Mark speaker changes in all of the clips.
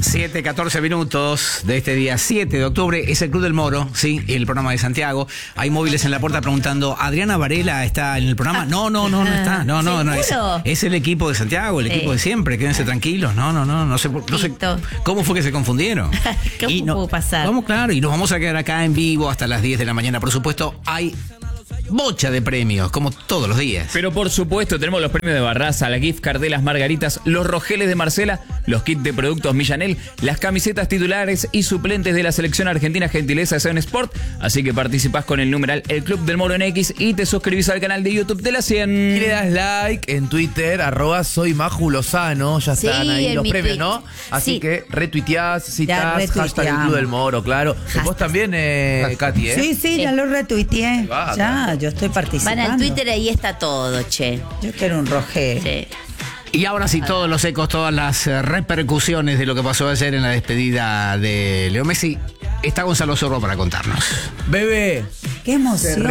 Speaker 1: 7:14 de este día 7 de octubre. Es el Club del Moro, sí, el programa de Santiago. Hay móviles en la puerta preguntando, ¿Adriana Varela está en el programa? No está. No, es el equipo de Santiago, el equipo de siempre. Quédense tranquilos. No sé cómo fue que se confundieron.
Speaker 2: ¿Cómo pudo pasar?
Speaker 1: Vamos, claro, y nos vamos a quedar acá en vivo hasta las 10 de la mañana. Por supuesto, hay bocha de premios, como todos los días.
Speaker 3: Pero por supuesto tenemos los premios de Barraza, la gift card de las Margaritas, los rogeles de Marcela, los kits de productos Millanel, las camisetas titulares y suplentes de la selección argentina, gentileza de Seven Sport. Así que participás con el numeral El Club del Moro en X y te suscribís al canal de YouTube de la 100.
Speaker 4: Y le das like en Twitter, @soymajulozano. Ya están ahí los premios, ¿no? Así que retuiteás, citás, hashtag El Club del Moro, claro. Vos también, Katy, ¿eh?
Speaker 5: Sí, ya lo retuiteé. Ya, yo estoy participando.
Speaker 2: Van al Twitter, ahí está todo, che.
Speaker 5: Yo quiero un rogel.
Speaker 2: Sí.
Speaker 1: Y ahora sí, todos los ecos, todas las repercusiones de lo que pasó ayer en la despedida de Leo Messi. Está Gonzalo Zorro para contarnos.
Speaker 4: Bebé,
Speaker 5: qué emoción.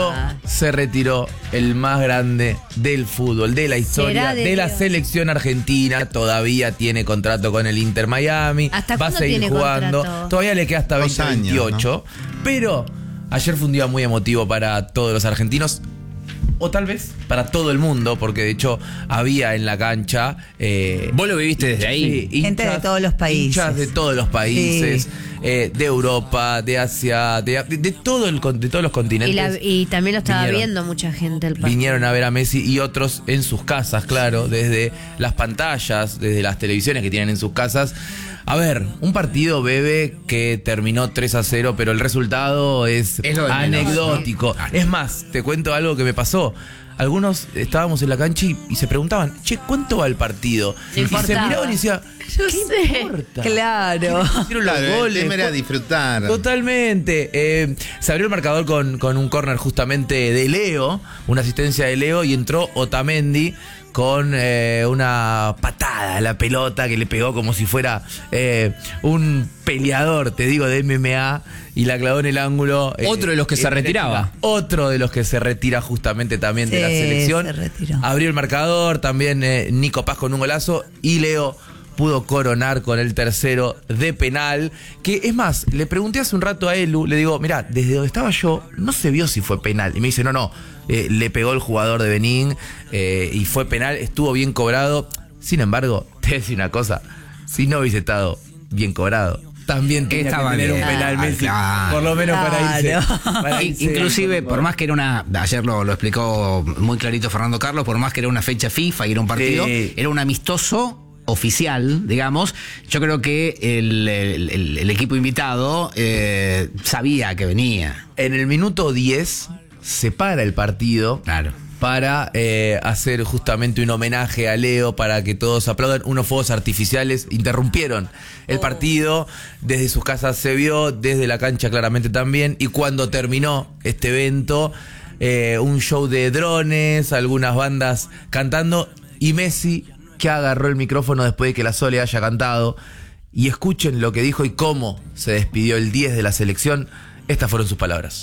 Speaker 4: Se retiró el más grande del fútbol, de la historia, de la selección argentina. Todavía tiene contrato con el Inter Miami.
Speaker 2: ¿Hasta
Speaker 4: va a seguir jugando.
Speaker 2: Contrato?
Speaker 4: Todavía le queda hasta 2028.
Speaker 6: ¿No?
Speaker 4: Pero ayer fue un día muy emotivo para todos los argentinos. O tal vez para todo el mundo, porque de hecho había en la cancha...
Speaker 3: Vos lo viviste desde ahí.
Speaker 4: Sí,
Speaker 5: gente de todos los países.
Speaker 4: Hinchas de todos los países, de Europa, de Asia, de todos los continentes.
Speaker 2: Y también lo estaba viendo mucha gente el partido.
Speaker 4: Vinieron a ver a Messi y otros en sus casas, claro, desde las pantallas, desde las televisiones que tienen en sus casas. A ver, un partido, Bebe, que terminó 3-0, pero el resultado es anecdótico.
Speaker 1: Menos, ¿no?
Speaker 4: Es más, te cuento algo que me pasó. Algunos estábamos en la cancha y se preguntaban, che, ¿cuánto va el partido? Y se miraban y decían, ¿qué importa?
Speaker 5: Claro.
Speaker 4: Hicieron los goles.
Speaker 6: El tema era disfrutar.
Speaker 4: Totalmente. Se abrió el marcador con un córner justamente de Leo, una asistencia de Leo, y entró Otamendi con una patada a la pelota que le pegó como si fuera un peleador, te digo, de MMA, y la clavó en el ángulo.
Speaker 3: Otro de los que se retiraba.
Speaker 4: Otro de los que se retira justamente también de la selección.
Speaker 5: Se retiró.
Speaker 4: Abrió el marcador, también Nico Paz con un golazo, y Leo pudo coronar con el tercero de penal, que es más, le pregunté hace un rato a Elu, le digo, mirá, desde donde estaba yo, no se vio si fue penal, y me dice, no, le pegó el jugador de Benín, y fue penal, estuvo bien cobrado. Sin embargo, te voy a decir una cosa, si no hubiese estado bien cobrado, también tenía que tener un penal Messi, por lo menos para irse.
Speaker 1: Inclusive, por más que era ayer lo explicó muy clarito Fernando Carlos, por más que era una fecha FIFA y era un partido, era un amistoso oficial, digamos. Yo creo que el equipo invitado sabía que venía.
Speaker 4: En el minuto 10 se para el partido.
Speaker 1: Claro.
Speaker 4: Para hacer justamente un homenaje a Leo, para que todos aplaudan. Unos fuegos artificiales interrumpieron el partido. Desde sus casas se vio, desde la cancha claramente también. Y cuando terminó este evento, un show de drones, algunas bandas cantando, y Messi, que agarró el micrófono después de que la Sole haya cantado. Y escuchen lo que dijo y cómo se despidió el 10 de la selección. Estas fueron sus palabras.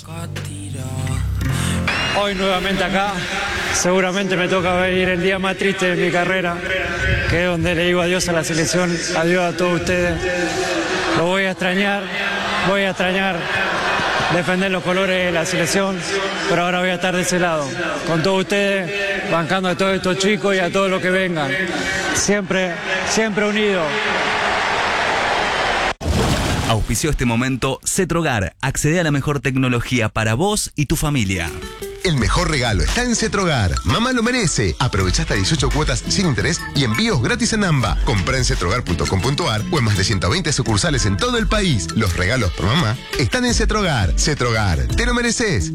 Speaker 7: Hoy nuevamente acá, seguramente me toca venir el día más triste de mi carrera, que es donde le digo adiós a la selección, adiós a todos ustedes. Lo voy a extrañar defender los colores de la selección, pero ahora voy a estar de ese lado, con todos ustedes, bancando a todos estos chicos y a todos los que vengan. Siempre unidos.
Speaker 8: Auspició este momento Cetrogar. Accede a la mejor tecnología para vos y tu familia.
Speaker 9: El mejor regalo está en Cetrogar. Mamá lo merece. Aprovecha hasta 18 cuotas sin interés y envíos gratis en AMBA. Comprá en cetrogar.com.ar o en más de 120 sucursales en todo el país. Los regalos por mamá están en Cetrogar. Cetrogar, te lo mereces.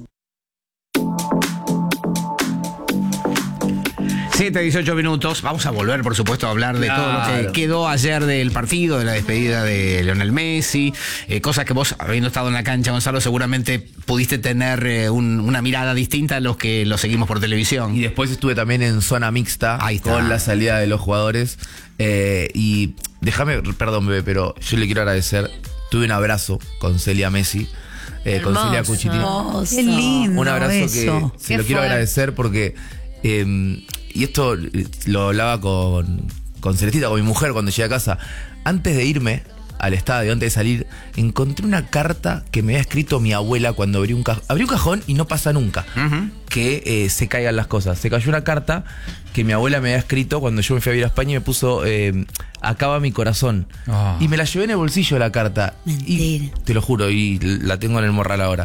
Speaker 1: 7:18. Vamos a volver, por supuesto, a hablar de todo lo que quedó ayer del partido, de la despedida de Lionel Messi. Cosas que vos, habiendo estado en la cancha, Gonzalo, seguramente pudiste tener una mirada distinta a los que lo seguimos por televisión.
Speaker 4: Y después estuve también en zona mixta con la salida de los jugadores. Y déjame, perdón, bebé, pero yo le quiero agradecer. Tuve un abrazo con Celia Messi. Con Celia Cuchitini.
Speaker 5: Qué lindo.
Speaker 4: Un abrazo
Speaker 5: eso.
Speaker 4: que se lo quiero agradecer porque... y esto lo hablaba con con Celestita, con mi mujer, cuando llegué a casa, antes de irme al estadio, antes de salir, encontré una carta que me había escrito mi abuela cuando abrí un cajón. Abrí un cajón y no pasa nunca que se caigan las cosas. Se cayó una carta que mi abuela me había escrito cuando yo me fui a vivir a España y me puso acaba mi corazón. Y me la llevé en el bolsillo la carta.
Speaker 2: Mentira.
Speaker 4: Y, te lo juro, y la tengo en el morral ahora.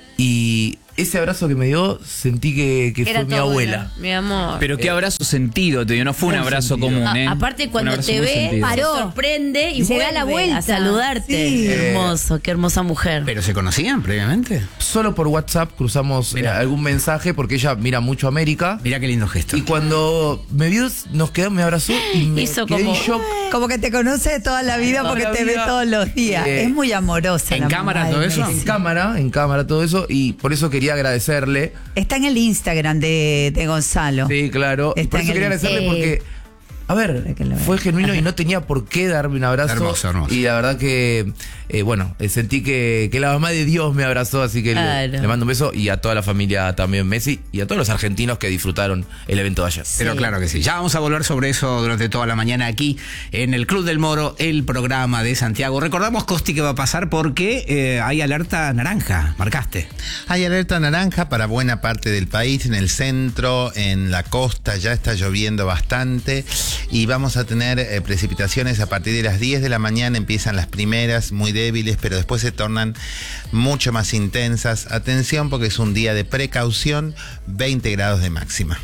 Speaker 4: Y ese abrazo que me dio, sentí que fue mi abuela.
Speaker 2: Mi amor.
Speaker 3: Pero qué abrazo sentido, te dio, no fue un abrazo común, ¿eh?
Speaker 2: Aparte, cuando
Speaker 3: Un abrazo
Speaker 2: te
Speaker 3: muy
Speaker 2: ve,
Speaker 3: sentido.
Speaker 2: se sorprende y
Speaker 5: se da
Speaker 2: vuelve
Speaker 5: la vuelta
Speaker 2: a saludarte.
Speaker 5: Sí.
Speaker 2: Hermoso, qué hermosa mujer.
Speaker 1: ¿Pero se conocían previamente?
Speaker 4: Solo por WhatsApp cruzamos algún mensaje porque ella mira mucho América.
Speaker 1: Mirá qué lindo gesto.
Speaker 4: Y cuando me vio, me abrazó y me
Speaker 2: Hizo
Speaker 4: quedé
Speaker 2: como-
Speaker 4: en shock.
Speaker 5: Como que te conoce de toda la vida
Speaker 4: Toda
Speaker 5: porque
Speaker 4: la
Speaker 5: te
Speaker 4: vida.
Speaker 5: ve todos los días. Es muy amorosa.
Speaker 1: ¿En
Speaker 5: la
Speaker 1: cámara
Speaker 5: mamá
Speaker 1: todo
Speaker 5: de
Speaker 1: eso?
Speaker 5: Messi.
Speaker 4: En cámara todo eso. Y por eso quería agradecerle.
Speaker 5: Está en el Instagram de Gonzalo.
Speaker 4: Sí, claro. Y
Speaker 5: Está
Speaker 4: por
Speaker 5: en
Speaker 4: eso
Speaker 5: el-
Speaker 4: quería agradecerle porque, a ver,
Speaker 5: que lo vea.
Speaker 4: fue genuino y no tenía por qué darme un abrazo.
Speaker 1: Hermoso, hermoso.
Speaker 4: Y la verdad que, sentí que la mamá de Dios me abrazó, así que
Speaker 2: Claro.
Speaker 4: le mando un beso y a toda la familia también Messi y a todos los argentinos que disfrutaron el evento de ayer.
Speaker 1: Pero claro que sí. Ya vamos a volver sobre eso durante toda la mañana aquí en el Club del Moro, el programa de Santiago. Recordamos, Costi, que va a pasar porque hay alerta naranja. Marcaste.
Speaker 6: Hay alerta naranja para buena parte del país, en el centro, en la costa, ya está lloviendo bastante y vamos a tener precipitaciones a partir de las 10 de la mañana, empiezan las primeras, muy débiles, pero después se tornan mucho más intensas. Atención porque es un día de precaución, 20 grados de máxima.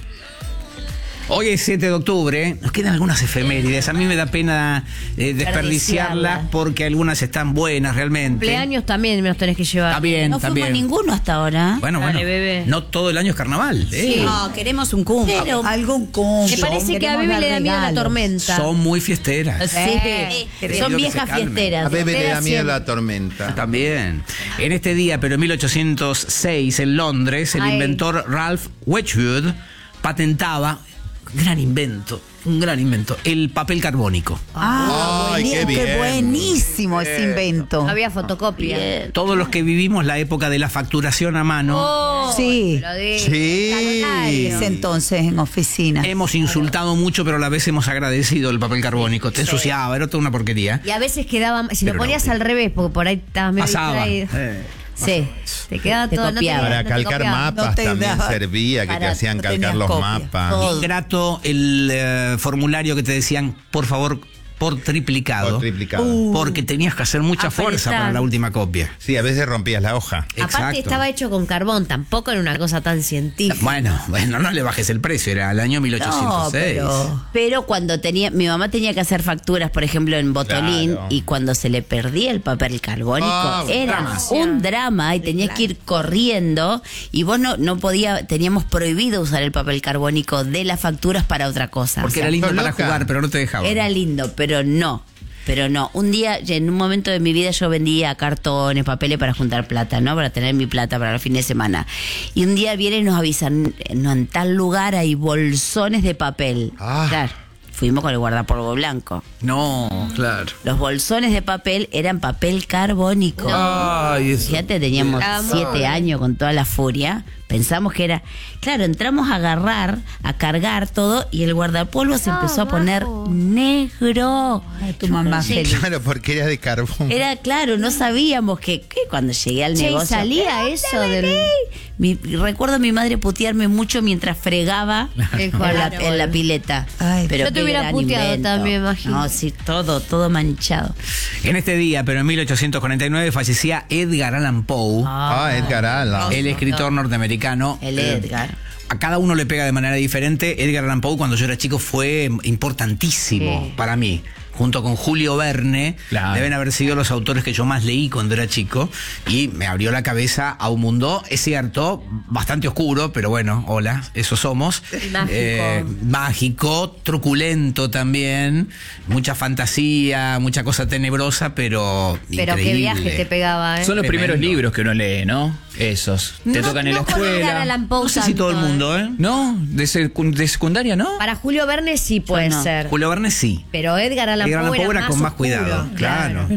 Speaker 1: Hoy es 7 de octubre, nos quedan algunas efemérides. A mí me da pena desperdiciarlas porque algunas están buenas realmente.
Speaker 2: Cumpleaños también me los tenés que llevar.
Speaker 1: Está bien,
Speaker 2: No
Speaker 1: está
Speaker 2: fuimos
Speaker 1: bien.
Speaker 2: ninguno hasta ahora.
Speaker 1: Bueno,
Speaker 2: Dale, bebé.
Speaker 1: no todo el año es carnaval.
Speaker 5: No, queremos un cumple.
Speaker 2: Pero-
Speaker 5: Algún cumple.
Speaker 2: Me parece que a Bebe le da miedo la tormenta.
Speaker 1: Son muy fiesteras.
Speaker 2: Sí,
Speaker 1: Quiero
Speaker 2: son
Speaker 1: que
Speaker 2: viejas
Speaker 1: se calmen.
Speaker 2: fiesteras.
Speaker 6: A Bebe le da
Speaker 2: Fiesteras
Speaker 6: miedo
Speaker 2: siempre.
Speaker 6: la tormenta.
Speaker 1: También. En este día, pero en 1806, en Londres, el
Speaker 2: Ay.
Speaker 1: inventor Ralph Wedgwood patentaba, un gran invento, el papel carbónico.
Speaker 6: Ay, qué bien.
Speaker 5: Qué buenísimo ese invento.
Speaker 2: Había fotocopia.
Speaker 1: Todos los que vivimos la época de la facturación a mano,
Speaker 2: Oh,
Speaker 5: Sí.
Speaker 2: pero de-
Speaker 6: Sí.
Speaker 2: Calonario.
Speaker 5: Ese entonces en oficina.
Speaker 1: hemos insultado mucho, pero a la vez hemos agradecido el papel carbónico. Te ensuciaba, era toda una porquería.
Speaker 2: Y a veces quedaba, si
Speaker 1: Pero
Speaker 2: lo ponías
Speaker 1: no,
Speaker 2: al revés, porque por ahí estabas medio
Speaker 1: Pasaba.
Speaker 2: distraído. Sí, te quedaba todo.
Speaker 6: Para calcar mapas
Speaker 5: No te
Speaker 6: también
Speaker 5: daba.
Speaker 6: servía, que te
Speaker 5: Para-
Speaker 6: hacían
Speaker 5: no
Speaker 6: calcar
Speaker 5: tenías
Speaker 6: los
Speaker 5: copia.
Speaker 6: mapas.
Speaker 5: Todo.
Speaker 1: Ingrato el formulario que te decían, por favor, por triplicado.
Speaker 6: Por triplicado.
Speaker 1: Porque tenías que hacer mucha fuerza
Speaker 2: Apretar.
Speaker 1: para la última copia.
Speaker 6: Sí, a veces rompías la hoja.
Speaker 2: Aparte
Speaker 1: Exacto.
Speaker 2: estaba hecho con carbón, tampoco era una cosa tan científica.
Speaker 1: Bueno, no le bajes el precio, era el año 1806.
Speaker 2: Pero cuando mi mamá tenía que hacer facturas, por ejemplo, en Botolín,
Speaker 6: Claro.
Speaker 2: y cuando se le perdía el papel carbónico,
Speaker 6: Ah,
Speaker 2: era
Speaker 1: drama.
Speaker 2: un drama y tenías que ir corriendo y vos no podía, teníamos prohibido usar el papel carbónico de las facturas para otra cosa.
Speaker 1: Porque
Speaker 2: O sea,
Speaker 1: era lindo
Speaker 6: ¿sos
Speaker 1: para
Speaker 6: loca?
Speaker 1: jugar, pero no te dejaban.
Speaker 2: era lindo, pero no. Un día, en un momento de mi vida, yo vendía cartones, papeles para juntar plata, ¿no? Para tener mi plata para el fin de semana. Y un día vienen y nos avisan, no, en tal lugar hay bolsones de papel.
Speaker 6: Ah.
Speaker 2: Claro, fuimos con el guardapolvo blanco.
Speaker 1: No, claro.
Speaker 2: Los bolsones de papel eran papel carbónico.
Speaker 4: Ay, eso.
Speaker 2: Fíjate, teníamos 7 años con toda la furia. Pensamos que era... Claro, entramos a agarrar, a cargar todo y el guardapolvo se empezó a poner negro.
Speaker 5: Ay, tu mamá
Speaker 2: Sí.
Speaker 5: feliz.
Speaker 6: Claro, porque era de carbón.
Speaker 2: Era claro, no sabíamos que cuando llegué al
Speaker 10: Che, ¿y
Speaker 2: negocio...
Speaker 10: salía eso del-
Speaker 2: Recuerdo a mi madre putearme mucho mientras fregaba en la pileta.
Speaker 5: Ay,
Speaker 2: Pero
Speaker 10: yo te
Speaker 2: qué
Speaker 10: hubiera
Speaker 2: gran
Speaker 10: puteado
Speaker 2: invento.
Speaker 10: también, imagino.
Speaker 2: No, sí, todo manchado.
Speaker 1: En este día, pero en 1849, fallecía Edgar Allan Poe,
Speaker 6: Edgar Allan.
Speaker 1: el escritor norteamericano.
Speaker 2: El Edgar.
Speaker 1: A cada uno le pega de manera diferente. Edgar Allan Poe, cuando yo era chico, fue importantísimo para mí. Junto con Julio Verne,
Speaker 3: Claro.
Speaker 1: deben haber sido los autores que yo más leí cuando era chico y me abrió la cabeza a un mundo, es cierto, bastante oscuro, pero bueno, hola, eso somos.
Speaker 2: Mágico.
Speaker 1: Mágico, truculento también, mucha fantasía, mucha cosa tenebrosa, pero
Speaker 10: Pero qué
Speaker 1: increíble.
Speaker 10: viaje te pegaba, ¿eh?
Speaker 3: Son los primeros
Speaker 1: Tremendo.
Speaker 3: libros que uno lee, ¿no? Esos. Te tocan en la
Speaker 10: con Edgar
Speaker 3: escuela.
Speaker 10: Allan Poe
Speaker 1: No sé si todo el
Speaker 10: tanto,
Speaker 1: mundo, ¿eh?
Speaker 3: ¿No? ¿De secundaria, no?
Speaker 10: Para Julio Verne sí puede
Speaker 2: no.
Speaker 10: ser.
Speaker 1: Julio Verne sí.
Speaker 10: Pero Edgar Allan
Speaker 1: Edgar Allan
Speaker 10: Poe
Speaker 1: Poe era
Speaker 10: más
Speaker 1: con más
Speaker 10: oscuro.
Speaker 1: cuidado, claro.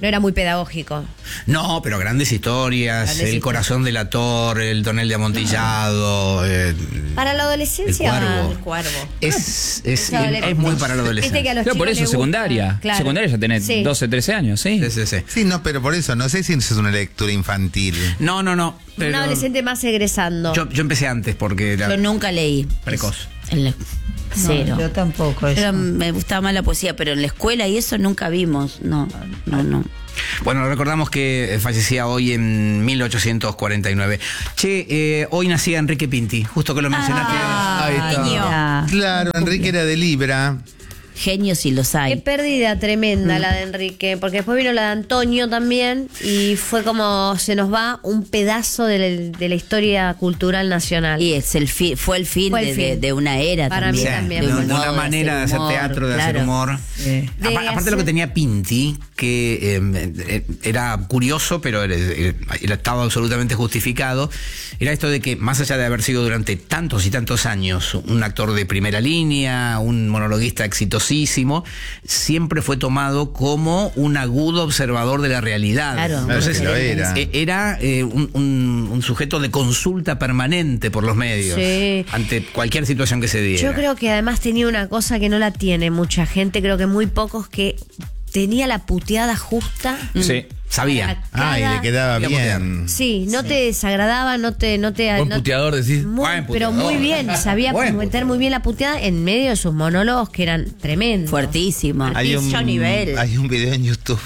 Speaker 10: No era muy pedagógico.
Speaker 1: No, pero grandes historias,
Speaker 10: Grandes
Speaker 1: El
Speaker 10: historias.
Speaker 1: corazón del ator, El tonel de amontillado.
Speaker 10: Para la adolescencia.
Speaker 1: El Cuervo. Es muy para la
Speaker 10: Viste que
Speaker 1: adolescencia.
Speaker 10: a los
Speaker 3: Claro, por
Speaker 10: chicos
Speaker 3: eso
Speaker 10: les gusta.
Speaker 3: secundaria.
Speaker 10: Claro.
Speaker 3: Secundaria ya tenés
Speaker 10: Sí.
Speaker 3: 12, 13 años, sí.
Speaker 6: Sí, no, pero por eso, no sé si es una lectura infantil.
Speaker 1: No.
Speaker 10: Un
Speaker 1: pero
Speaker 10: adolescente más egresando.
Speaker 1: yo empecé antes porque era
Speaker 2: Yo nunca leí.
Speaker 1: precoz.
Speaker 2: Cero.
Speaker 5: Yo tampoco. Eso.
Speaker 2: Me gustaba más la poesía, pero en la escuela y eso nunca vimos. No.
Speaker 1: Bueno, recordamos que fallecía hoy en 1849. Hoy nacía Enrique Pinti, justo que lo mencionaste.
Speaker 4: Ahí está.
Speaker 2: Genio.
Speaker 6: Claro, Enrique era de Libra.
Speaker 2: Genios si los hay.
Speaker 10: Qué pérdida tremenda la de Enrique, porque después vino la de Antonio también y fue como se nos va un pedazo de la historia cultural nacional.
Speaker 2: Y fue el fin,
Speaker 10: Fue el fin.
Speaker 2: de una era
Speaker 10: Para mí
Speaker 2: también.
Speaker 10: también.
Speaker 1: De una manera de hacer
Speaker 2: humor,
Speaker 1: teatro, de hacer
Speaker 2: claro.
Speaker 1: humor. Aparte lo que tenía Pinti, que era curioso, pero estaba absolutamente justificado, era esto de que más allá de haber sido durante tantos y tantos años un actor de primera línea, un monologuista exitosísimo, siempre fue tomado como un agudo observador de la realidad.
Speaker 2: Claro.
Speaker 1: Entonces,
Speaker 6: Claro que lo era.
Speaker 1: era un sujeto de consulta permanente por los medios
Speaker 10: Sí.
Speaker 1: ante cualquier situación que se diera.
Speaker 10: Yo creo que además tenía una cosa que no la tiene mucha gente, creo que muy pocos, que tenía la puteada justa.
Speaker 3: Sí.
Speaker 1: Sabía.
Speaker 6: Ay, le quedaba bien.
Speaker 10: Sí, no te desagradaba, no te
Speaker 4: Buen
Speaker 10: no-
Speaker 4: puteador, decís.
Speaker 1: Buen
Speaker 10: pero
Speaker 1: puteador.
Speaker 10: muy bien, sabía
Speaker 1: Buen
Speaker 10: meter muy bien la puteada en medio de sus monólogos que eran tremendos.
Speaker 2: Fuertísimo.
Speaker 6: Hay
Speaker 2: Altísimo nivel.
Speaker 6: hay un video en YouTube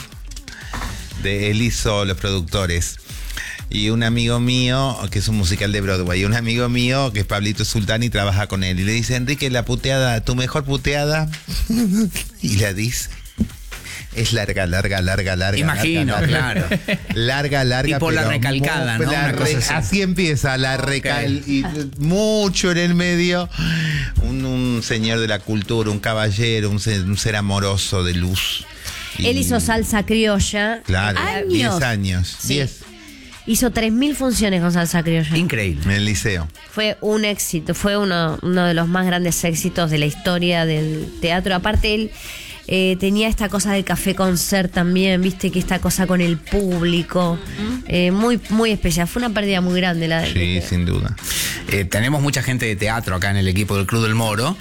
Speaker 6: de él hizo los productores. Y un amigo mío, que es un musical de Broadway, y un amigo mío, que es Pablito Sultani, trabaja con él. Y le dice, Enrique, la puteada, tu mejor puteada. Y la dice. Es larga.
Speaker 1: Imagino,
Speaker 6: larga.
Speaker 1: claro.
Speaker 6: Larga.
Speaker 1: Tipo la
Speaker 6: pero
Speaker 1: recalcada, ¿no?
Speaker 6: la
Speaker 1: Una cosa así.
Speaker 6: así empieza, la y mucho en el medio. Un señor de la cultura, un caballero, un ser amoroso de luz. Y-
Speaker 10: Él hizo salsa criolla.
Speaker 6: Claro,
Speaker 10: Años.
Speaker 6: 10 años.
Speaker 10: Sí.
Speaker 6: 10
Speaker 10: Hizo 3.000 funciones con salsa criolla.
Speaker 1: Increíble.
Speaker 6: en el liceo.
Speaker 10: Fue un éxito, fue uno de los más grandes éxitos de la historia del teatro. Aparte, él tenía esta cosa del café concert también, viste, que esta cosa con el público. Muy, muy especial. Fue una pérdida muy grande la de
Speaker 6: Sí, sin duda.
Speaker 1: Tenemos mucha gente de teatro acá en el equipo del Club del Moro.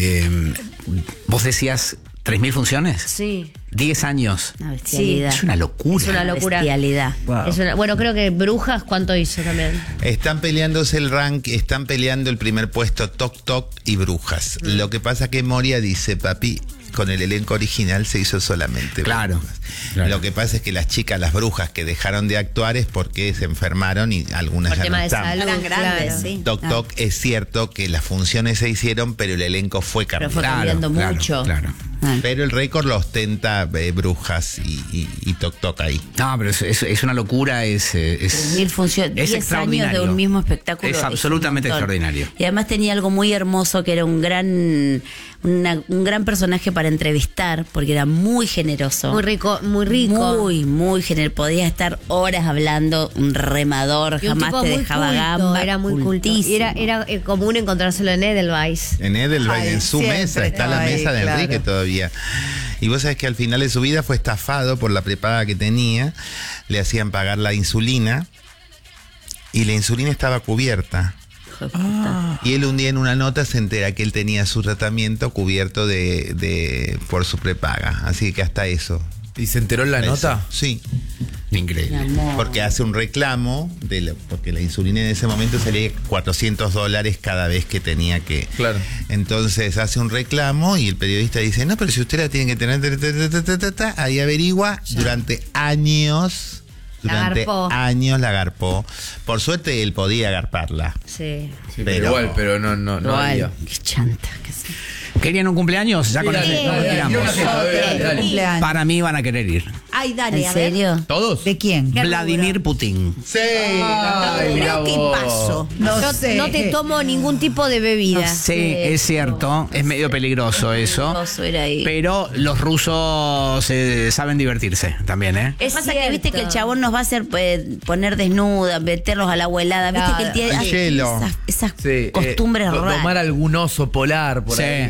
Speaker 1: Vos decías 3.000 funciones.
Speaker 10: Sí.
Speaker 1: 10 años.
Speaker 2: Una bestialidad.
Speaker 1: Es una locura.
Speaker 10: Es una locura.
Speaker 2: Bestialidad.
Speaker 10: Bueno, creo que Brujas, ¿cuánto hizo también?
Speaker 6: Están peleándose el rank, están peleando el primer puesto Toc Toc y Brujas. Lo que pasa que Moria dice, papi, con el elenco original se hizo solamente
Speaker 1: Claro,
Speaker 6: Brujas.
Speaker 1: claro.
Speaker 6: Lo que pasa es que las chicas, las brujas que dejaron de actuar es porque se enfermaron y algunas
Speaker 10: Por
Speaker 6: ya
Speaker 10: tema
Speaker 6: no
Speaker 10: de
Speaker 6: están.
Speaker 10: salud.
Speaker 2: Eran grandes,
Speaker 10: claro.
Speaker 2: sí.
Speaker 6: Toc Toc es cierto que las funciones se hicieron, pero el elenco fue
Speaker 2: Pero
Speaker 6: cambiado.
Speaker 2: fue cambiando mucho.
Speaker 1: Claro.
Speaker 6: Pero el récord lo ostenta Brujas y Toc Toc ahí.
Speaker 1: No, pero es una locura, es
Speaker 2: 1000 funciones, 10 años de
Speaker 1: extraordinario.
Speaker 2: un mismo espectáculo.
Speaker 1: Es
Speaker 2: un
Speaker 1: absolutamente
Speaker 2: montón.
Speaker 1: extraordinario.
Speaker 2: Y además tenía algo muy hermoso que era un gran personaje para entrevistar, porque era muy generoso.
Speaker 10: Muy rico, muy rico.
Speaker 2: Muy generoso. Podía estar horas hablando, un remador,
Speaker 10: Y un
Speaker 2: jamás
Speaker 10: tipo
Speaker 2: te
Speaker 10: muy
Speaker 2: dejaba
Speaker 10: culto,
Speaker 2: gamba.
Speaker 10: era muy culto. Y era común encontrárselo en Edelweiss.
Speaker 6: En Edelweiss,
Speaker 5: Ay,
Speaker 6: en su
Speaker 5: siempre
Speaker 6: mesa, está la
Speaker 5: estaba ahí,
Speaker 6: mesa de
Speaker 5: claro.
Speaker 6: Enrique todavía. Y vos sabés que al final de su vida fue estafado por la prepaga que tenía. Le hacían pagar la insulina y la insulina estaba cubierta. Y él un día en una nota se entera que él tenía su tratamiento cubierto por su prepaga. Así que hasta eso.
Speaker 4: ¿Y se enteró en la
Speaker 6: Eso.
Speaker 4: nota?
Speaker 6: Sí.
Speaker 1: Increíble.
Speaker 6: Porque hace un reclamo, porque la insulina en ese momento salía $400 cada vez que tenía que...
Speaker 4: Claro.
Speaker 6: Entonces hace un reclamo y el periodista dice, no, pero si usted la tiene que tener... Ahí averigua, durante años la agarpó. Por suerte él podía agarparla.
Speaker 10: Sí.
Speaker 4: Sí, pero igual, pero no había.
Speaker 2: Qué chanta que sí.
Speaker 1: ¿Querían un cumpleaños? Ya con eso nos retiramos.
Speaker 5: Cumpleaños.
Speaker 1: Para mí van a querer ir.
Speaker 5: Ay, dale,
Speaker 2: ¿En
Speaker 5: a ver.
Speaker 2: serio?
Speaker 4: ¿Todos?
Speaker 5: ¿De quién?
Speaker 1: Vladimir Putin.
Speaker 6: Sí.
Speaker 5: Pero ¿qué pasó? No sé.
Speaker 10: No te tomo ningún tipo de bebida.
Speaker 1: Sí, es cierto. Es medio peligroso eso.
Speaker 2: Peligroso era ahí.
Speaker 1: Pero los rusos saben divertirse también, ¿eh?
Speaker 2: Es pasa que viste que el chabón nos va a hacer poner desnuda, meterlos a la abuelada. Viste que él tiene
Speaker 6: El
Speaker 2: ay,
Speaker 6: hielo.
Speaker 2: esas
Speaker 4: Sí,
Speaker 2: costumbres raras.
Speaker 4: tomar algún oso polar por
Speaker 1: Sí.
Speaker 4: ahí.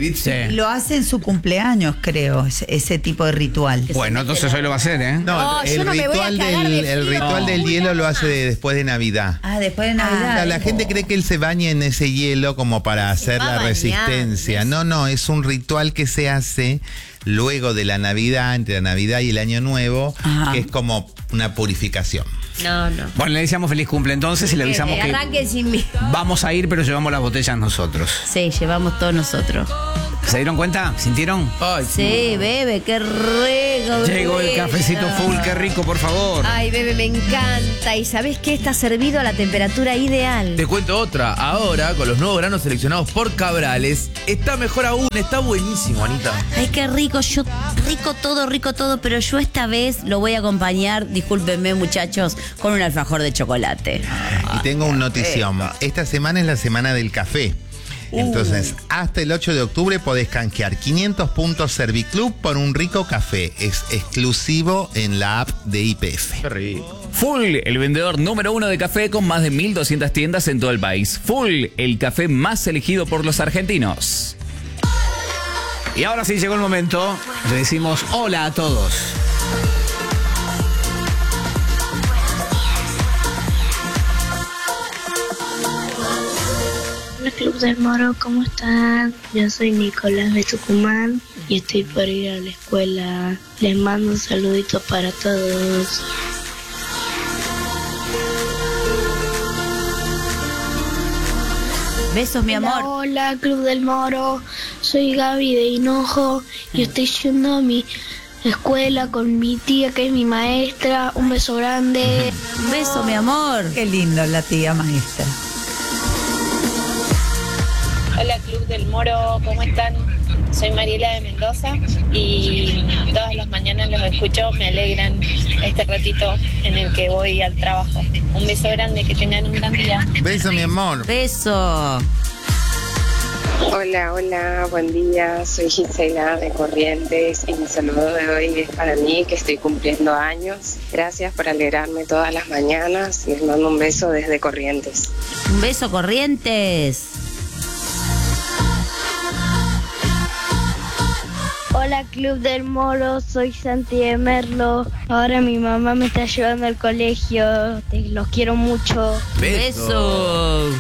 Speaker 4: Litsi.
Speaker 5: Y lo hace en su cumpleaños, creo, ese tipo de ritual.
Speaker 1: Bueno, entonces hoy lo va a hacer, ¿eh?
Speaker 6: No,
Speaker 10: yo
Speaker 6: el
Speaker 10: no me voy a cagar de
Speaker 6: el
Speaker 10: frío.
Speaker 6: ritual del hielo lo hace después de Navidad.
Speaker 5: Ah, después de
Speaker 6: O
Speaker 5: Navidad.
Speaker 6: sea, la gente cree que él se baña en ese hielo como para hacer
Speaker 10: va
Speaker 6: la
Speaker 10: a bañar.
Speaker 6: resistencia. No, es un ritual que se hace luego de la Navidad, entre la Navidad y el Año Nuevo,
Speaker 2: Ajá.
Speaker 6: que es como una purificación.
Speaker 10: No.
Speaker 1: Bueno, le deseamos feliz cumple entonces y le avisamos que
Speaker 10: Arranquen sin mí.
Speaker 1: vamos a ir, pero llevamos las botellas nosotros.
Speaker 2: Sí, llevamos todos nosotros.
Speaker 1: ¿Se dieron cuenta? ¿Sintieron?
Speaker 4: Ay,
Speaker 2: Sí, bebe, qué rico.
Speaker 1: Llegó el
Speaker 2: rico.
Speaker 1: cafecito full, qué rico, por favor.
Speaker 10: Ay, bebé, me encanta. ¿Y sabés qué? Está servido a la temperatura ideal.
Speaker 4: Te cuento otra. Ahora, con los nuevos granos seleccionados por Cabrales, está mejor aún. Está buenísimo, Anita.
Speaker 2: Ay, qué rico. Rico todo, pero yo esta vez lo voy a acompañar, discúlpenme muchachos, con un alfajor de chocolate.
Speaker 6: Y tengo un notición. Esta semana es la semana del café. Entonces, hasta el 8 de octubre podés canjear 500 puntos Serviclub por un rico café. Es exclusivo en la app de YPF.
Speaker 4: Qué rico.
Speaker 3: Full, el vendedor número 1 de café con más de 1.200 tiendas en todo el país. Full, el café más elegido por los argentinos.
Speaker 1: Y ahora sí llegó el momento. Le decimos hola a todos.
Speaker 11: Hola Club del Moro, ¿cómo están? Yo soy Nicolás de Tucumán y estoy por ir a la escuela. Les mando un saludito para todos.
Speaker 2: Besos, mi amor.
Speaker 11: Hola Club del Moro, soy Gaby de Hinojo y estoy yendo a mi escuela con mi tía que es mi maestra. Un beso grande.
Speaker 2: Un beso, mi amor.
Speaker 5: Qué lindo la tía maestra.
Speaker 12: Hola Club del Moro, ¿cómo están? Soy Mariela de Mendoza y todas las mañanas los escucho, me alegran este ratito en el que voy al trabajo. Un beso grande, que tengan un gran día.
Speaker 6: Beso, mi amor.
Speaker 2: Beso.
Speaker 13: Hola, buen día. Soy Gisela de Corrientes y mi saludo de hoy es para mí, que estoy cumpliendo años. Gracias por alegrarme todas las mañanas. Les mando un beso desde Corrientes.
Speaker 2: Un beso, Corrientes.
Speaker 11: Hola Club del Moro, soy Santi de Merlo. Ahora mi mamá me está llevando al colegio. Los quiero mucho.
Speaker 2: Beso.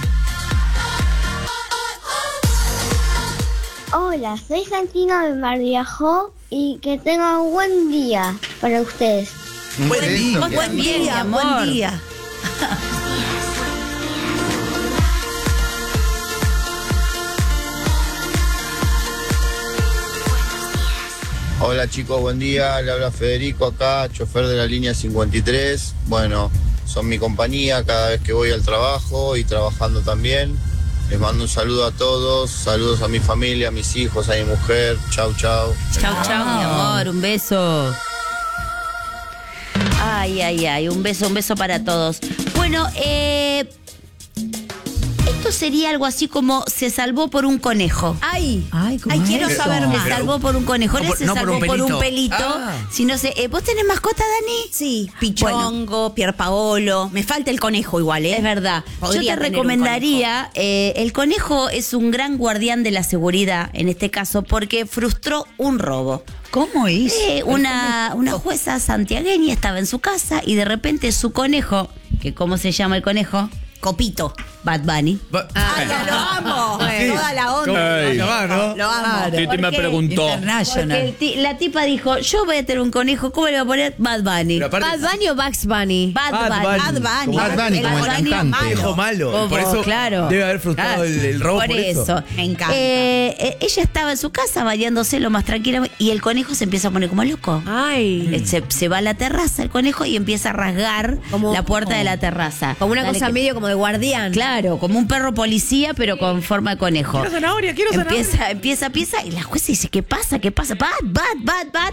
Speaker 11: Hola, soy Santino de Mar Viajó y que tengan un buen día para ustedes.
Speaker 6: Buen día.
Speaker 2: Buen día, mi amor.
Speaker 5: Buen día.
Speaker 14: Hola chicos, buen día, le habla Federico acá, chofer de la línea 53. Bueno, son mi compañía cada vez que voy al trabajo y trabajando también. Les mando un saludo a todos, saludos a mi familia, a mis hijos, a mi mujer. Chau, chau.
Speaker 2: Chau, mi amor, un beso. Ay, un beso para todos. Bueno, esto sería algo así como se salvó por un conejo.
Speaker 5: Ay,
Speaker 2: quiero saber más. Se salvó por un conejo, no se salvó por un pelito. Si no sé, ¿vos tenés mascota, Dani?
Speaker 15: Sí, Pichongo, Pierpaolo. Me falta el conejo igual, ¿eh?
Speaker 2: Es verdad.
Speaker 15: Podría
Speaker 2: Yo te
Speaker 15: tener
Speaker 2: recomendaría, el conejo es un gran guardián de la seguridad, en este caso, porque frustró un robo.
Speaker 5: ¿Cómo hizo?
Speaker 2: Una jueza santiagueña estaba en su casa y de repente su conejo, que ¿cómo se llama el conejo?
Speaker 15: Copito.
Speaker 2: Bad Bunny.
Speaker 15: ¡Ay, ya lo amo! Toda la onda.
Speaker 3: Ay.
Speaker 15: Lo amo.
Speaker 3: Titi me preguntó.
Speaker 2: Porque la tipa dijo, yo voy a tener un conejo, ¿cómo le voy a poner? Bad Bunny.
Speaker 10: ¿Bad Bunny o Bugs Bunny?
Speaker 2: Bad Bunny.
Speaker 6: Bad Bunny, como el cantante.
Speaker 4: Hijo malo. Por eso debe haber frustrado el robo por eso.
Speaker 15: Me encanta.
Speaker 2: Ella estaba en su casa bañándose lo más tranquila y el conejo se empieza a poner como loco.
Speaker 10: Ay.
Speaker 2: Se va a la terraza el conejo y empieza a rasgar la puerta de la terraza.
Speaker 10: Como una cosa medio como de guardián.
Speaker 2: Claro, como un perro policía, pero con forma de conejo.
Speaker 15: Quiero zanahoria.
Speaker 2: Empieza, y la jueza dice, ¿qué pasa? Bad.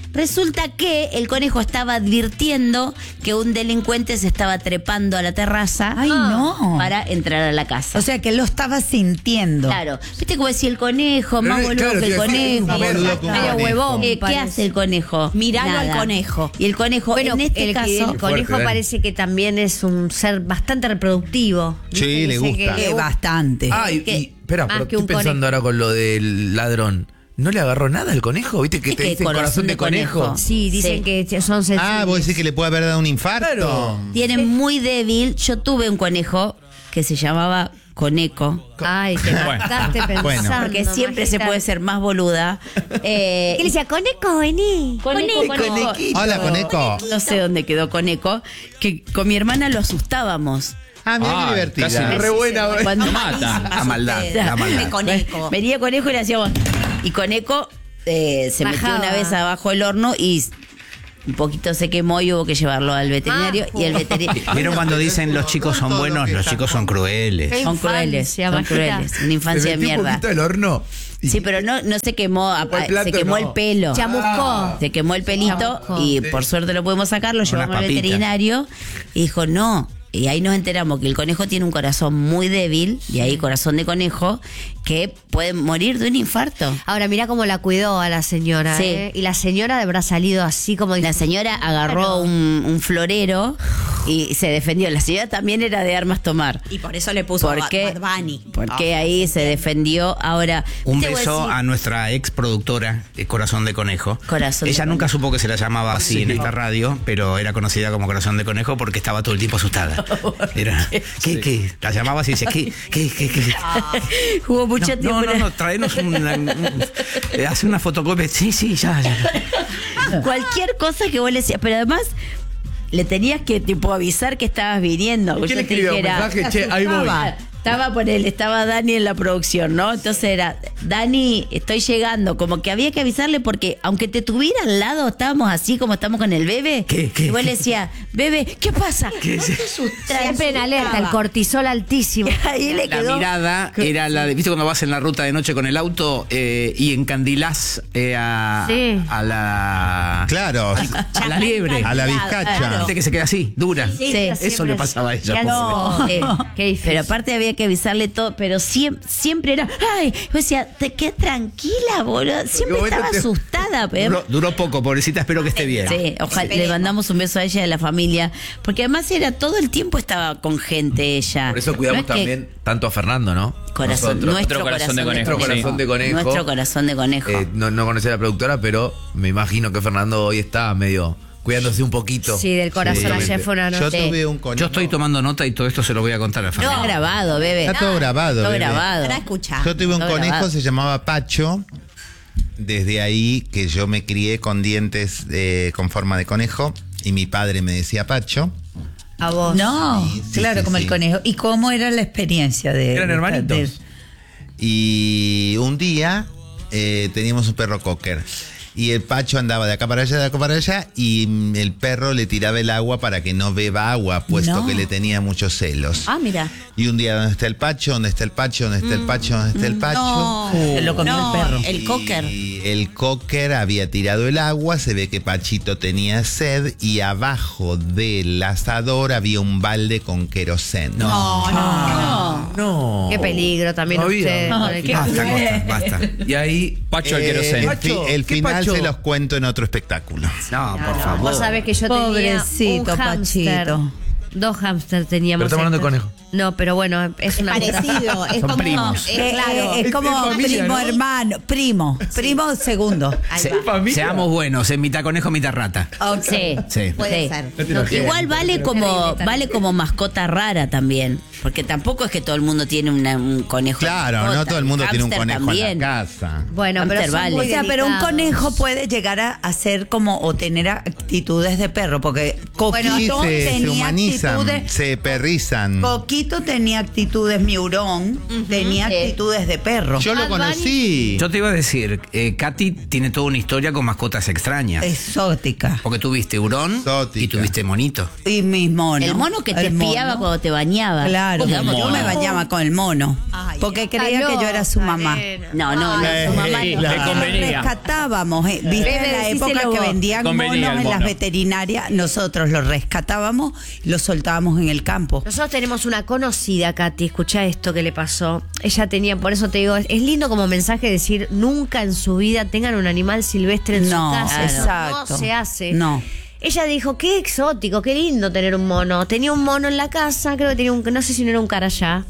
Speaker 2: Resulta que el conejo estaba advirtiendo que un delincuente se estaba trepando a la terraza.
Speaker 5: Ay, no.
Speaker 2: Para entrar a la casa.
Speaker 5: O sea, que él lo estaba sintiendo.
Speaker 2: Claro. Viste como decía el conejo, más boludo
Speaker 4: claro,
Speaker 2: que el conejo.
Speaker 10: Medio huevón.
Speaker 2: ¿Qué
Speaker 10: parece.
Speaker 2: hace el conejo?
Speaker 15: Miralo
Speaker 2: Nada.
Speaker 15: al conejo.
Speaker 2: Y el conejo,
Speaker 10: Bueno,
Speaker 2: en este
Speaker 10: el
Speaker 2: caso...
Speaker 10: conejo
Speaker 4: Fuerte,
Speaker 10: parece que también es un ser bastante reproductivo.
Speaker 6: Sí,
Speaker 10: ¿Viste?
Speaker 6: le
Speaker 10: Dice
Speaker 6: gusta.
Speaker 10: que-
Speaker 5: Bastante.
Speaker 4: Espera,
Speaker 10: Más
Speaker 4: pero
Speaker 10: que
Speaker 4: estoy
Speaker 10: un
Speaker 4: pensando ahora con lo del ladrón. ¿No le agarró nada al conejo? ¿Viste que te
Speaker 2: ¿Qué
Speaker 4: dicen corazón de conejo?
Speaker 10: Sí, dicen que son sensibles.
Speaker 6: Ah, vos decís que le puede haber dado un infarto.
Speaker 4: Claro.
Speaker 2: Tiene muy débil. Yo tuve un conejo que se llamaba Coneco.
Speaker 10: Ay, te mataste pensando.
Speaker 6: Bueno.
Speaker 2: Porque siempre se
Speaker 10: mamacita.
Speaker 2: puede ser más boluda.
Speaker 10: ¿Qué le decía? Coneco, vení.
Speaker 2: Coneco.
Speaker 6: Hola, Coneco.
Speaker 2: No sé dónde quedó Coneco. Que con mi hermana lo asustábamos.
Speaker 6: Ah, mira qué
Speaker 3: Ay,
Speaker 6: divertida.
Speaker 3: casi
Speaker 4: Re buena.
Speaker 2: Cuando
Speaker 3: Lo mata.
Speaker 6: La maldad, la maldad.
Speaker 15: De conejo.
Speaker 2: venía Conejo y le hacíamos. Y Coneco se metió
Speaker 10: Bajaba.
Speaker 2: una vez abajo del horno y un poquito se quemó y hubo que llevarlo al veterinario. Y el veterinario.
Speaker 1: ¿Vieron cuando dicen los chicos son buenos? Los chicos son crueles.
Speaker 10: Qué
Speaker 2: Son crueles,
Speaker 10: infancia,
Speaker 2: son
Speaker 10: Majita.
Speaker 2: crueles. Una infancia
Speaker 4: Se
Speaker 2: de
Speaker 4: metió un
Speaker 2: mierda.
Speaker 4: poquito del horno.
Speaker 2: Sí, pero no se quemó,
Speaker 4: el plato,
Speaker 2: se quemó
Speaker 4: no.
Speaker 2: el pelo.
Speaker 10: Chamuscó.
Speaker 2: Se quemó el pelito
Speaker 10: Chamuscó.
Speaker 2: y por suerte lo pudimos sacar, lo llevamos al
Speaker 1: papitas.
Speaker 2: veterinario y dijo no. Y ahí nos enteramos que el conejo tiene un corazón muy débil, y ahí corazón de conejo, que puede morir de un infarto.
Speaker 10: Ahora, mira cómo la cuidó a la señora.
Speaker 2: Sí.
Speaker 10: Y la señora habrá salido así como...
Speaker 2: La señora agarró un florero y se defendió. La señora también era de armas tomar.
Speaker 15: Y por eso le puso
Speaker 2: ¿Por qué?
Speaker 15: Bad Bunny.
Speaker 2: Porque ahí se defendió. Ahora,
Speaker 1: Un
Speaker 2: te voy a
Speaker 1: beso
Speaker 2: decir-
Speaker 1: a nuestra ex productora, Corazón de Conejo.
Speaker 2: Corazón de
Speaker 1: Ella nunca
Speaker 2: Conejo.
Speaker 1: supo que se la llamaba así en esta radio, pero era conocida como Corazón de Conejo porque estaba todo el tiempo asustada. Era, ¿qué? La llamaba así y decía, ¿qué?
Speaker 2: Jugó mucho tiempo.
Speaker 1: No, traenos hace una fotocopia. Sí, ya.
Speaker 2: Cualquier cosa que vos le decías, pero además le tenías que tipo avisar que estabas viniendo.
Speaker 4: ¿Quién
Speaker 2: Yo
Speaker 4: le
Speaker 2: te
Speaker 4: escribió un
Speaker 2: dijera,
Speaker 4: mensaje? Che, ahí voy.
Speaker 2: Estaba Dani en la producción, ¿no? Entonces era, Dani, estoy llegando. Como que había que avisarle porque aunque te tuviera al lado, estábamos así como estamos con el bebé.
Speaker 1: ¿Qué?
Speaker 2: Y vos le decías, bebé, ¿qué pasa?
Speaker 10: Siempre en alerta, el cortisol altísimo.
Speaker 2: Ahí le
Speaker 1: La
Speaker 2: quedó.
Speaker 1: mirada era la de, ¿viste cuando vas en la ruta de noche con el auto y encandilás a la...
Speaker 6: Claro,
Speaker 1: A la liebre.
Speaker 6: a la vizcacha.
Speaker 1: Viste que se queda así, dura.
Speaker 2: Sí,
Speaker 1: Eso le pasaba a ella. pobre.
Speaker 2: Qué difícil. Pero aparte había que avisarle todo, pero siempre era, ay, yo decía, te quedas tranquila, boludo. Siempre
Speaker 4: Porque
Speaker 2: estaba
Speaker 4: vos te-
Speaker 2: asustada, pero
Speaker 1: Duró poco, pobrecita, espero que esté bien.
Speaker 2: sí, ojalá le mandamos un beso a ella y a la familia, porque además era todo el tiempo estaba con gente ella.
Speaker 4: Por eso cuidamos
Speaker 2: No es que-
Speaker 4: también tanto a Fernando, ¿no?
Speaker 2: Corazón,
Speaker 4: Nosotros.
Speaker 2: nuestro
Speaker 3: corazón de
Speaker 2: corazón
Speaker 3: conejo,
Speaker 2: de
Speaker 3: sí.
Speaker 4: Corazón de conejo.
Speaker 2: Nuestro corazón de conejo.
Speaker 4: No conocía a la productora, pero me imagino que Fernando hoy está medio cuidándose un poquito.
Speaker 10: Sí, del corazón
Speaker 4: Justamente.
Speaker 10: ayer fue una
Speaker 6: Yo
Speaker 10: noche.
Speaker 6: tuve un conejo.
Speaker 1: Yo estoy tomando nota y todo esto se lo voy a contar a la familia.
Speaker 2: Está grabado, bebé.
Speaker 6: Está todo grabado,
Speaker 2: Todo
Speaker 6: bebé.
Speaker 2: grabado.
Speaker 15: Para escuchar.
Speaker 6: Yo tuve un
Speaker 2: Todo
Speaker 6: conejo,
Speaker 2: grabado.
Speaker 6: se llamaba Pacho. Desde ahí que yo me crié con dientes con forma de conejo y mi padre me decía Pacho.
Speaker 10: A vos.
Speaker 5: No,
Speaker 6: Sí,
Speaker 5: claro,
Speaker 6: sí,
Speaker 5: como
Speaker 6: sí.
Speaker 5: el conejo. ¿Y cómo era la experiencia de
Speaker 4: Eran hermanitos.
Speaker 6: Y un día teníamos un perro cocker. Y el Pacho andaba de acá para allá, de acá para allá, y el perro le tiraba el agua para que no beba agua, puesto
Speaker 2: No.
Speaker 6: que le tenía muchos celos.
Speaker 2: Ah, mira.
Speaker 6: Y un día, ¿dónde está el Pacho? ¿Dónde está el Pacho? ¿Dónde está el Pacho? ¿Dónde está el Pacho?
Speaker 15: No,
Speaker 5: Se lo comió
Speaker 15: no,
Speaker 5: el perro.
Speaker 15: El cocker.
Speaker 6: Y el cocker había tirado el agua, se ve que Pachito tenía sed y abajo del asador había un balde con queroseno.
Speaker 4: No.
Speaker 10: Qué peligro también
Speaker 4: No había.
Speaker 10: usted. con el que-
Speaker 1: Basta.
Speaker 4: Y ahí.
Speaker 3: Pacho al queroseno.
Speaker 4: Pacho,
Speaker 6: El
Speaker 4: ¿qué
Speaker 6: final
Speaker 4: Pacho?
Speaker 6: se los cuento en otro espectáculo.
Speaker 1: No, por favor.
Speaker 10: Vos sabés que yo
Speaker 5: Pobrecito,
Speaker 10: tenía un hámster.
Speaker 5: Pachito.
Speaker 10: 2 hámster teníamos.
Speaker 4: Pero estamos hablando de
Speaker 10: estos.
Speaker 4: conejo.
Speaker 10: No, pero bueno, es una
Speaker 15: Parecido. Es como.
Speaker 1: primos.
Speaker 15: Claro.
Speaker 5: Es como
Speaker 4: familia,
Speaker 5: primo
Speaker 4: ¿no?
Speaker 5: hermano, primo segundo.
Speaker 10: Ahí
Speaker 1: Se-
Speaker 10: va.
Speaker 1: seamos buenos, en mitad conejo, mitad rata.
Speaker 2: Sí.
Speaker 1: Sí.
Speaker 15: Puede
Speaker 2: Sí.
Speaker 15: ser.
Speaker 10: No,
Speaker 2: Igual vale como mascota rara también, porque tampoco es que todo el mundo tiene un conejo. de
Speaker 6: Claro,
Speaker 2: mascota.
Speaker 6: no todo el mundo tiene un
Speaker 2: Hámster
Speaker 6: conejo
Speaker 2: también.
Speaker 6: en la casa.
Speaker 10: Bueno, pero
Speaker 2: Hámster
Speaker 10: son
Speaker 2: vale.
Speaker 10: muy
Speaker 5: O sea, pero un
Speaker 10: delicados.
Speaker 5: conejo puede llegar a ser como, o tener actitudes de perro, porque
Speaker 6: Sí,
Speaker 5: Coquito
Speaker 6: se
Speaker 5: tenía
Speaker 6: humanizan,
Speaker 5: actitudes.
Speaker 6: se perrizan.
Speaker 5: Coquito tenía actitudes, mi hurón tenía actitudes de perro.
Speaker 6: Yo lo conocí.
Speaker 1: Yo te iba a decir, Katy tiene toda una historia con mascotas extrañas.
Speaker 5: Exótica.
Speaker 1: Porque tuviste hurón y tuviste monito.
Speaker 5: Y mis monos.
Speaker 2: El mono que te espiaba cuando te bañaba.
Speaker 5: Claro,
Speaker 2: ¿Cómo
Speaker 5: yo
Speaker 2: mono?
Speaker 5: me bañaba con el mono. Porque creía que yo era su mamá.
Speaker 2: No, su mamá no.
Speaker 3: Le convenía.
Speaker 5: Rescatábamos, ¿viste?
Speaker 10: Bebe,
Speaker 5: En la época
Speaker 10: decíselo
Speaker 5: que
Speaker 10: vos.
Speaker 5: vendían
Speaker 3: Convenía
Speaker 5: monos
Speaker 3: el
Speaker 5: en las
Speaker 3: mono.
Speaker 5: veterinarias, nosotros los rescatábamos y los soltábamos en el campo.
Speaker 10: Nosotros tenemos una conocida, Katy, escucha esto que le pasó. Ella tenía, por eso te digo, es lindo como mensaje decir, nunca en su vida tengan un animal silvestre en
Speaker 5: No,
Speaker 10: su casa.
Speaker 5: exacto.
Speaker 10: No se hace.
Speaker 5: No.
Speaker 10: Ella dijo, qué exótico, qué lindo tener un mono. Tenía un mono en la casa, creo que tenía no sé si no era un carayá.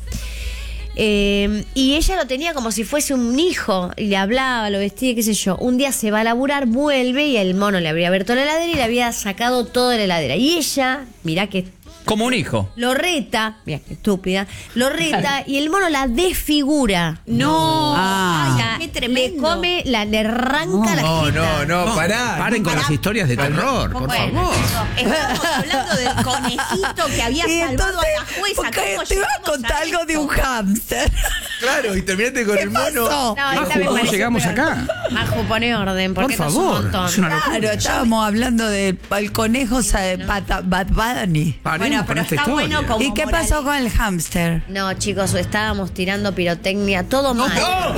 Speaker 10: Y ella lo tenía como si fuese un hijo, y le hablaba, lo vestía, qué sé yo. Un día se va a laburar, vuelve y el mono le habría abierto la heladera y le había sacado todo de la heladera. Y ella, mirá que
Speaker 3: Como un hijo.
Speaker 10: lo reta, mira qué estúpida, lo reta y el mono la desfigura.
Speaker 15: No.
Speaker 5: Ah.
Speaker 10: O sea,
Speaker 15: Qué tremendo.
Speaker 10: le arranca la jeta.
Speaker 4: No, pará.
Speaker 1: Paren con las historias de terror, por
Speaker 10: Bueno,
Speaker 1: favor.
Speaker 15: Estamos hablando del conejito que había
Speaker 5: Y
Speaker 15: salvado
Speaker 5: entonces,
Speaker 15: a la jueza.
Speaker 5: porque
Speaker 15: ¿Cómo
Speaker 5: te iba a
Speaker 15: llegamos
Speaker 5: contar algo de un
Speaker 15: esto?
Speaker 5: hámster.
Speaker 4: Claro, y terminaste con el mono.
Speaker 5: pasó?
Speaker 10: No, esta
Speaker 1: Maju,
Speaker 10: me
Speaker 1: ¿cómo
Speaker 10: parece
Speaker 1: llegamos
Speaker 10: peor.
Speaker 1: acá?
Speaker 10: Maju, pone orden, porque
Speaker 1: Por
Speaker 10: esto es un
Speaker 1: favor,
Speaker 10: montón.
Speaker 1: es una locura.
Speaker 5: Claro, estábamos hablando del conejo Bad Bunny.
Speaker 1: Paremos
Speaker 15: Bueno,
Speaker 1: con
Speaker 15: pero
Speaker 1: esta
Speaker 15: está
Speaker 1: historia.
Speaker 15: bueno como
Speaker 5: ¿Y qué pasó con el hámster?
Speaker 10: No, chicos, estábamos tirando pirotecnia, todo mal.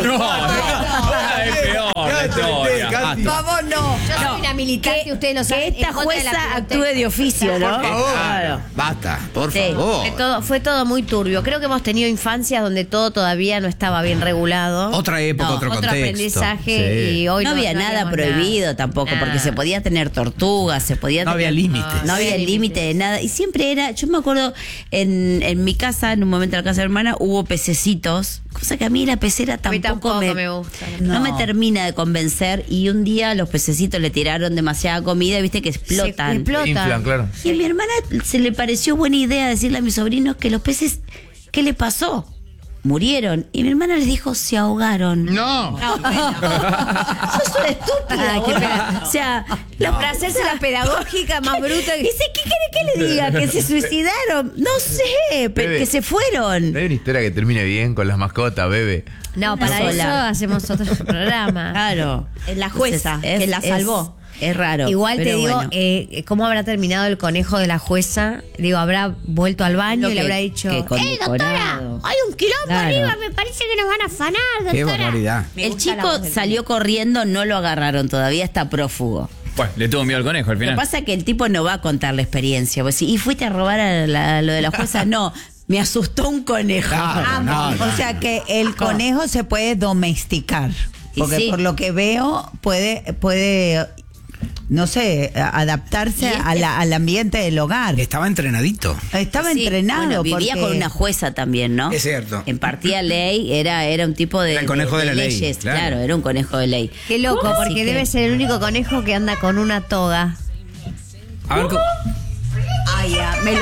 Speaker 3: Es peor la historia.
Speaker 5: Vamos, no.
Speaker 10: Yo soy una militante, ustedes lo saben.
Speaker 2: esta
Speaker 10: en contra de la
Speaker 2: jueza
Speaker 10: pirotecnia.
Speaker 2: actúe de oficio, ¿no?
Speaker 1: Por favor.
Speaker 2: Claro.
Speaker 1: Basta, por
Speaker 2: Sí.
Speaker 1: favor.
Speaker 10: Fue todo muy turbio. Creo que hemos tenido infancias donde todo todavía no estaba bien regulado.
Speaker 1: Otra época,
Speaker 10: No,
Speaker 1: otro
Speaker 10: otro
Speaker 1: contexto.
Speaker 10: aprendizaje
Speaker 1: Sí.
Speaker 10: y hoy
Speaker 2: no había nada
Speaker 10: haríamos
Speaker 2: prohibido tampoco,
Speaker 10: Nada.
Speaker 2: porque se podía tener tortugas, se podía
Speaker 1: No
Speaker 2: tener-
Speaker 1: había límites.
Speaker 2: No había límite de nada. Y siempre era, yo me acuerdo, en mi casa, en un momento en la casa de mi hermana, hubo pececitos, cosa que a mí la pecera
Speaker 10: A mí
Speaker 2: tampoco
Speaker 10: tampoco
Speaker 2: me,
Speaker 10: me gusta.
Speaker 2: no me termina de convencer. Y un día los pececitos le tiraron demasiada comida, viste que explotan.
Speaker 10: explotan.
Speaker 4: Inflan, claro.
Speaker 2: Y a mi hermana se le pareció buena idea decirle a mis sobrinos que los peces, ¿qué le pasó? Murieron. Y mi hermana les dijo, se ahogaron.
Speaker 6: No.
Speaker 2: Sos una estúpida,
Speaker 10: Ay, qué
Speaker 2: boluda.
Speaker 10: pena.
Speaker 2: O sea,
Speaker 10: Para hacerse la pedagógica más bruta que...
Speaker 2: Dice, ¿qué quiere que le diga? ¿Que se suicidaron? No sé, pero
Speaker 4: Bebe.
Speaker 2: que se fueron.
Speaker 4: ¿No hay una historia que termine bien con las mascotas, bebé?
Speaker 10: No, para
Speaker 2: sola.
Speaker 10: eso hacemos otro programa.
Speaker 2: Claro.
Speaker 15: Es la jueza que la salvó.
Speaker 2: Es raro.
Speaker 10: Igual te
Speaker 2: pero
Speaker 10: digo,
Speaker 2: bueno.
Speaker 10: ¿cómo habrá terminado el conejo de la jueza? Digo, ¿habrá vuelto al baño
Speaker 2: Lo
Speaker 10: y le
Speaker 2: que-
Speaker 10: habrá dicho...
Speaker 2: que
Speaker 10: doctora!
Speaker 2: condecorado.
Speaker 10: Hay un quilombo
Speaker 2: Claro.
Speaker 10: arriba, me parece que nos van a afanar, doctora.
Speaker 1: Qué barbaridad.
Speaker 10: Me
Speaker 2: El
Speaker 10: gusta la
Speaker 2: chico
Speaker 10: voz del
Speaker 2: salió corriendo, no lo agarraron todavía, está prófugo.
Speaker 3: Bueno, le tuvo miedo al conejo al
Speaker 2: Lo que
Speaker 3: final.
Speaker 2: pasa es que el tipo no va a contar la experiencia. Pues, ¿y fuiste a robar lo de la jueza? No, me asustó un conejo.
Speaker 1: Claro, no, no.
Speaker 5: O sea que el conejo se puede domesticar.
Speaker 2: Y
Speaker 5: Porque
Speaker 2: sí.
Speaker 5: por lo que veo puede no sé, adaptarse al ambiente del hogar.
Speaker 1: Estaba entrenadito.
Speaker 5: Estaba
Speaker 2: Sí,
Speaker 5: entrenado.
Speaker 2: bueno, vivía
Speaker 5: porque-
Speaker 2: con una jueza también, ¿no?
Speaker 1: Es cierto.
Speaker 2: Impartía ley, era un tipo de,
Speaker 1: Era el conejo de la ley,
Speaker 2: leyes,
Speaker 1: claro.
Speaker 2: claro, era un conejo de ley.
Speaker 10: Qué loco,
Speaker 2: Así
Speaker 10: porque
Speaker 2: que-
Speaker 10: debe ser el único conejo que anda con una toga.
Speaker 1: A ver,
Speaker 5: Ay, ya, me lo...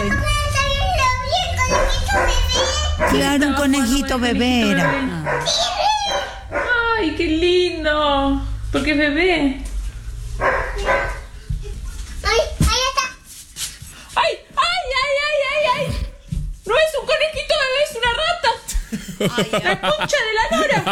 Speaker 5: Claro, un conejito bebé era.
Speaker 16: ¡Ay, qué lindo! Porque es bebé.
Speaker 11: ¡Ay, ahí está!
Speaker 16: ¡Ay, ay, ay, ay, ay, ay! No es un conejito bebé, es una rata. La concha de la lora.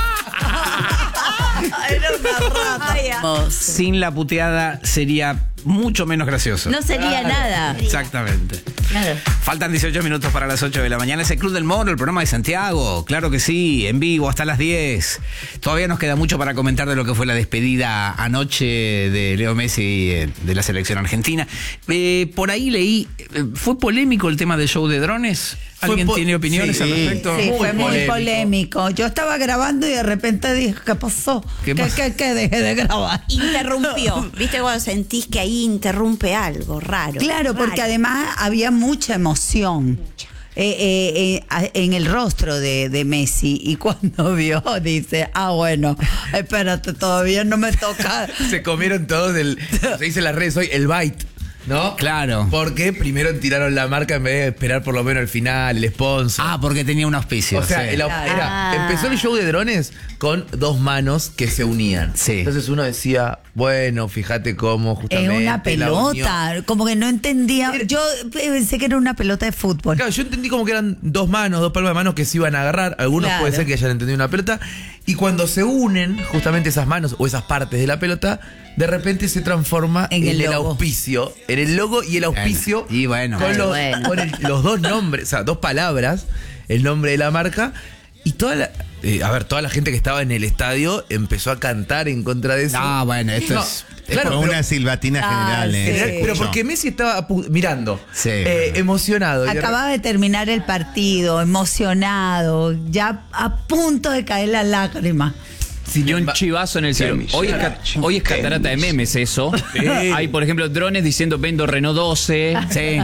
Speaker 5: Era una rata.
Speaker 1: sin la puteada sería mucho menos gracioso.
Speaker 2: No sería nada.
Speaker 1: Exactamente.
Speaker 2: Claro.
Speaker 1: Faltan 18 minutos para las 8 de la mañana. Es el Club del Moro, el programa de Santiago. Claro que sí, en vivo hasta las 10. Todavía nos queda mucho para comentar de lo que fue la despedida anoche de Leo Messi de la selección argentina. Por ahí leí, ¿fue polémico el tema del show de drones? ¿Alguien tiene opiniones al respecto?
Speaker 5: Sí, fue muy polémico. Yo estaba grabando y de repente dije, ¿qué pasó?
Speaker 1: ¿Qué pasó?
Speaker 5: ¿Qué dejé de grabar?
Speaker 15: Interrumpió. ¿Viste cuando sentís que ahí interrumpe algo raro?
Speaker 5: Claro, porque además había mucha emoción en el rostro de Messi. Y cuando vio, dice, bueno, espérate, todavía no me toca.
Speaker 4: Se comieron todos se dice en las redes hoy, el bite. ¿no?
Speaker 1: Claro.
Speaker 4: Porque primero tiraron la marca en vez de esperar por lo menos el final, el sponsor.
Speaker 1: Ah, porque tenía un auspicio.
Speaker 4: O sea,
Speaker 1: sí.
Speaker 4: empezó el show de drones con dos manos que se unían.
Speaker 1: Sí.
Speaker 4: Entonces uno decía, bueno, fíjate cómo justamente.
Speaker 5: Es una
Speaker 4: la
Speaker 5: pelota,
Speaker 4: unión.
Speaker 5: como que no entendía. Yo pensé que era una pelota de fútbol.
Speaker 4: Claro, yo entendí como que eran dos manos, dos palmas de manos que se iban a agarrar. Algunos
Speaker 5: Claro.
Speaker 4: puede ser que hayan entendido una pelota. Y cuando se unen justamente esas manos o esas partes de la pelota, de repente se transforma en el auspicio. En el logo y el auspicio.
Speaker 1: Y bueno.
Speaker 4: Con, los dos nombres, o sea, dos palabras, el nombre de la marca. Y toda la gente que estaba en el estadio empezó a cantar en contra de eso.
Speaker 1: Ah, bueno, esto es...
Speaker 6: Claro, una silbatina general.
Speaker 5: sí.
Speaker 4: Pero porque Messi estaba mirando,
Speaker 1: Sí.
Speaker 4: emocionado.
Speaker 5: Acababa de terminar el partido, emocionado, ya a punto de caer la lágrima.
Speaker 3: Y un chivazo en el cielo. Hoy es catarata de memes eso. Hay, por ejemplo, drones diciendo vendo Renault 12.
Speaker 1: Sí.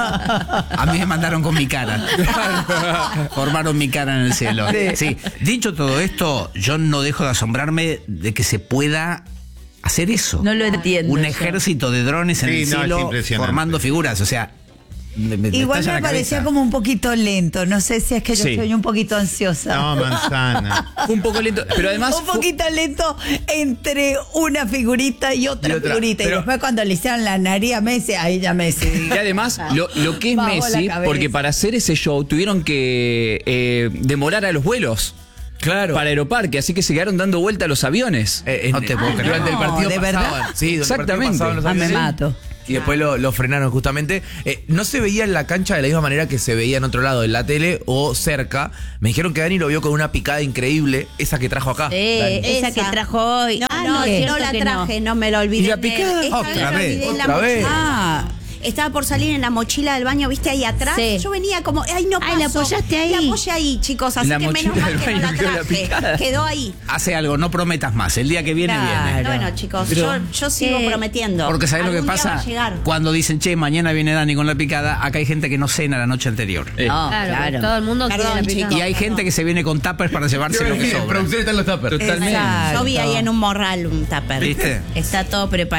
Speaker 1: A mí me mandaron con mi cara. Formaron mi cara en el cielo. Sí. Dicho todo esto, yo no dejo de asombrarme de que se pueda hacer eso.
Speaker 2: No lo entiendo.
Speaker 1: Un
Speaker 2: yo.
Speaker 1: ejército de drones en el
Speaker 6: Sí, no, es
Speaker 1: cielo
Speaker 6: impresionante.
Speaker 1: formando figuras. O sea,
Speaker 5: Igual
Speaker 1: estalla
Speaker 5: me
Speaker 1: la
Speaker 5: parecía
Speaker 1: cabeza.
Speaker 5: como un poquito lento. No sé si es que yo
Speaker 3: Sí.
Speaker 5: soy un poquito ansiosa.
Speaker 6: No, manzana.
Speaker 3: Fue un poco lento, pero además
Speaker 5: un poquito lento entre una figurita y otra,
Speaker 4: Y otra.
Speaker 5: figurita. Y
Speaker 3: Pero-
Speaker 5: después cuando le hicieron la nariz a Messi, ahí ya Messi.
Speaker 3: y además lo que es
Speaker 5: Bajó la
Speaker 3: Messi,
Speaker 5: cabeza.
Speaker 3: porque para hacer ese show tuvieron que demorar a los vuelos.
Speaker 4: Claro.
Speaker 3: Para Aeroparque, así que se quedaron dando vuelta a los aviones.
Speaker 1: No te puedo creer.
Speaker 4: Durante el partido
Speaker 5: ¿de verdad?
Speaker 4: pasaban. Sí, durante el partido
Speaker 3: Exactamente.
Speaker 4: pasaban los
Speaker 5: Ah, me
Speaker 4: aviones.
Speaker 5: mato.
Speaker 4: Y después lo frenaron justamente. No se veía en la cancha de la misma manera que se veía en otro lado, en la tele o cerca. Me dijeron que Dani lo vio con una picada increíble, esa que trajo acá. Dani.
Speaker 2: Esa que trajo hoy.
Speaker 15: No, no la traje, no me la olvidé.
Speaker 4: ¿Y la picada?
Speaker 15: Esta
Speaker 4: Otra
Speaker 15: vez la
Speaker 4: vez,
Speaker 15: olvidé en la
Speaker 4: otra vez.
Speaker 15: mochila. Estaba por salir en la mochila del baño, ¿viste? Ahí atrás.
Speaker 2: Sí.
Speaker 15: Yo venía como, ay, no paso.
Speaker 2: la apoyaste ahí.
Speaker 15: La apoyé ahí, chicos, así
Speaker 3: La
Speaker 15: que menos
Speaker 3: mochila
Speaker 15: mal
Speaker 3: del
Speaker 15: que no la
Speaker 3: baño quedó la
Speaker 15: traje.
Speaker 3: picada.
Speaker 15: Quedó ahí.
Speaker 1: Hace algo, no prometas más. El día que viene, viene.
Speaker 15: Bueno, chicos,
Speaker 1: Pero-
Speaker 15: yo sigo prometiendo.
Speaker 1: Porque ¿sabés lo que
Speaker 15: Algún día va
Speaker 1: pasa?
Speaker 15: a llegar.
Speaker 1: Cuando dicen, che, mañana viene Dani con la picada, acá hay gente que no cena la noche anterior.
Speaker 10: Claro, todo el mundo
Speaker 15: Perdón,
Speaker 10: quiere la picada.
Speaker 1: Y hay gente que se viene con tuppers para llevarse lo que
Speaker 4: En
Speaker 1: sobra.
Speaker 4: producción están los tuppers.
Speaker 3: Totalmente.
Speaker 15: Yo vi ahí en un morral un tupper.
Speaker 1: ¿Viste?
Speaker 2: Está todo preparado.